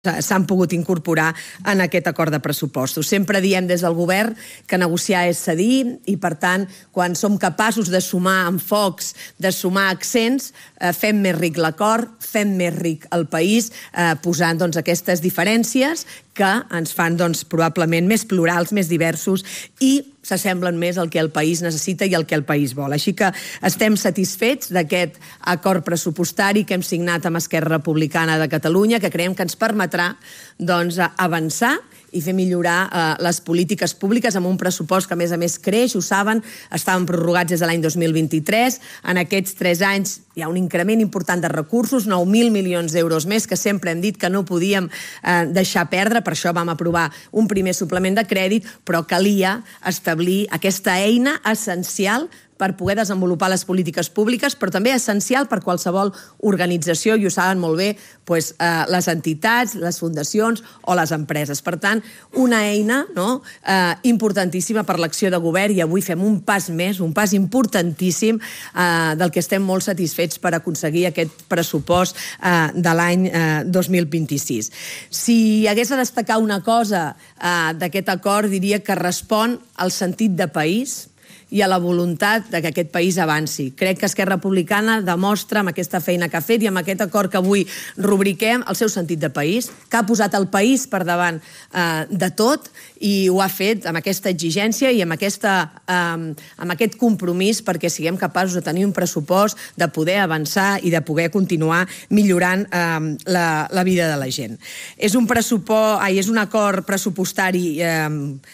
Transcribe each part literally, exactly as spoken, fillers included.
s'han pogut incorporar en aquest acord de pressupostos. Sempre diem des del govern que negociar és cedir i, per tant, quan som capaços de sumar enfocs, de sumar accents, eh, fem més ric l'acord, fem més ric el país, eh, posant doncs, aquestes diferències que ens fan doncs, probablement més plurals, més diversos i s'assemblen més al que el país necessita i al que el país vol. Així que estem satisfets d'aquest acord pressupostari que hem signat amb Esquerra Republicana de Catalunya, que creiem que ens permetrà doncs, avançar i fer millorar eh, les polítiques públiques amb un pressupost que, a més a més, creix, ho saben, estaven prorrogats des de l'any dos mil vint-i-tres. En aquests tres anys hi ha un increment important de recursos, nou mil milions d'euros més, que sempre hem dit que no podíem eh, deixar perdre, per això vam aprovar un primer suplement de crèdit, però calia establir aquesta eina essencial per poder desenvolupar les polítiques públiques, però també essencial per qualsevol organització, i ho saben molt bé, doncs, eh, les entitats, les fundacions o les empreses. Per tant, una eina no, eh, importantíssima per l'acció de govern, i avui fem un pas més, un pas importantíssim eh, del que estem molt satisfets per aconseguir aquest pressupost eh, de l'any eh, dos mil vint-i-sis. Si hagués de destacar una cosa eh, d'aquest acord, diria que respon al sentit de país i a la voluntat que aquest país avanci. Crec que Esquerra Republicana demostra amb aquesta feina que ha fet i amb aquest acord que avui rubriquem el seu sentit de país, que ha posat el país per davant eh, de tot i ho ha fet amb aquesta exigència i amb, aquesta, eh, amb aquest compromís perquè siguem capaços de tenir un pressupost, de poder avançar i de poder continuar millorant eh, la, la vida de la gent. És un, pressupost, ai, és un acord pressupostari eh,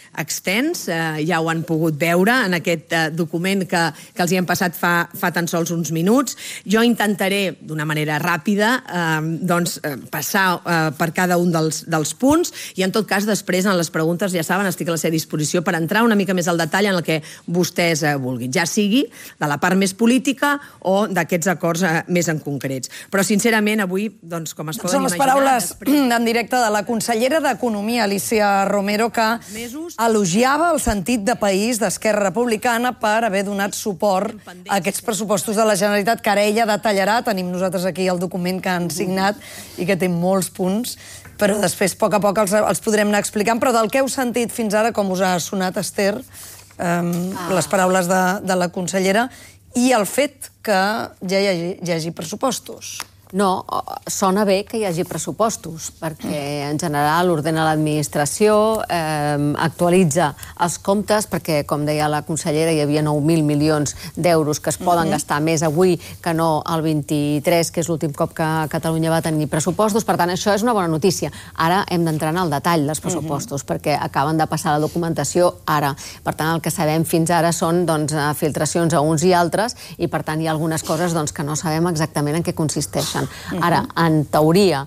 extens, eh, ja ho han pogut veure en aquest document que, que els hi hem passat fa, fa tan sols uns minuts. Jo intentaré, d'una manera ràpida, eh, doncs, eh, passar eh, per cada un dels, dels punts i, en tot cas, després, en les preguntes, ja saben, estic a la seva disposició per entrar una mica més al detall en el que vostès eh, vulguin, ja sigui de la part més política o d'aquests acords eh, més en concrets. Però, sincerament, avui, doncs, com es poden imaginar... Són les paraules després... en directe de la consellera d'Economia, Alícia Romero, que mesos... elogiava el sentit de país d'Esquerra Republicana per haver donat suport a aquests pressupostos de la Generalitat, que ara ella detallarà. Tenim nosaltres aquí el document que han signat i que té molts punts, però després, a poc a poc, els, els podrem anar explicant. Però del que heu sentit fins ara, com us ha sonat, Esther, eh, ah. les paraules de, de la consellera i el fet que ja hi hagi, hi hagi pressupostos? No, sona bé que hi hagi pressupostos, perquè en general ordena l'administració, eh, actualitza els comptes, perquè, com deia la consellera, hi havia nou mil milions d'euros que es poden uh-huh. gastar més avui que no el vint-i-tres, que és l'últim cop que Catalunya va tenir pressupostos. Per tant, això és una bona notícia. Ara hem d'entrar en el detall dels pressupostos, uh-huh. perquè acaben de passar la documentació ara. Per tant, el que sabem fins ara són doncs, filtracions a uns i altres, i per tant hi ha algunes coses doncs, que no sabem exactament en què consisteixen. Ara, en teoria,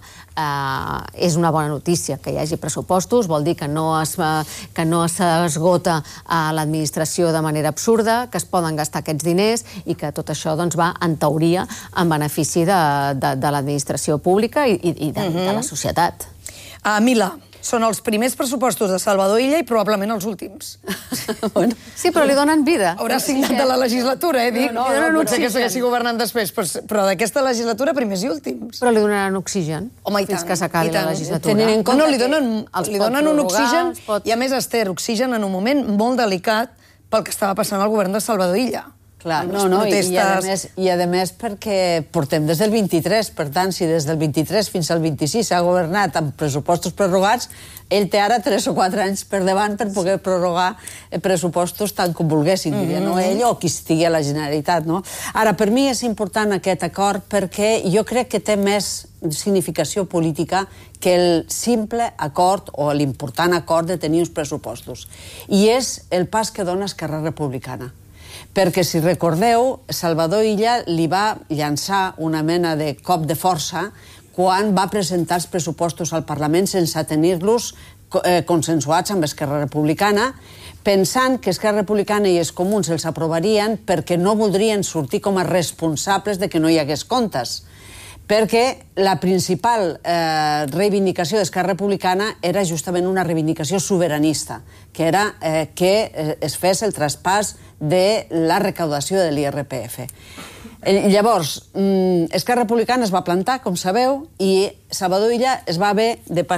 eh, és una bona notícia que hi hagi pressupostos, vol dir que no es, que no s'esgota a l'administració de manera absurda, que es poden gastar aquests diners i que tot això doncs, va, en teoria, en benefici de, de, de l'administració pública i, i de, de la societat. Uh, Mila, són els primers pressupostos de Salvador Illa i probablement els últims. Bueno, sí, però li donen vida. Haurà signat de la legislatura, eh, dic. No, no, no, no pot ser que segueixi governant després, però, però d'aquesta legislatura primers i últims. Però li donaran oxigen. Home, i fins tant, que s'acabi la legislatura. Tenint en compte no, li donen, li donen un oxigen, pot... i a més, Esther, oxigen en un moment molt delicat pel que estava passant al govern de Salvador Illa. Clar, no, no, protestes... i, a més, i a més perquè portem des del vint-i-tres, per tant, si des del vint-i-tres fins al vint-i-sis s'ha governat amb pressupostos prorrogats, ell té ara tres o quatre anys per davant per poder prorrogar pressupostos tant com volguessin, mm-hmm. diria, no ell o qui estigui a la Generalitat, no? Ara, per mi és important aquest acord perquè jo crec que té més significació política que el simple acord o l'important acord de tenir uns pressupostos. I és el pas que dona Esquerra Republicana. Perquè, si recordeu, Salvador Illa li va llançar una mena de cop de força quan va presentar els pressupostos al Parlament sense tenir-los eh, consensuats amb Esquerra Republicana, pensant que Esquerra Republicana i els comuns els aprovarien perquè no voldrien sortir com a responsables de que no hi hagués comptes. Perquè la principal eh, reivindicació d'Esquerra Republicana era justament una reivindicació sobiranista, que era eh, que eh, es fes el traspàs de la recaudació de l'I R P F. Llavors, Esquerra Republicana es va plantar, com sabeu, i Salvador Illa es va haver de passar